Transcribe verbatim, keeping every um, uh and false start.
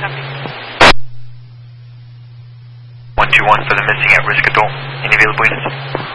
one two one for the missing at risk adult. Any available units?